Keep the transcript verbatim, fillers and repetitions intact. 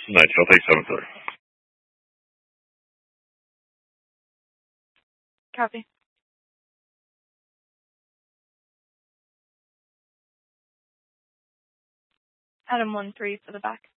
Nice. I'll take seven thirty. Copy. Adam one three for the back.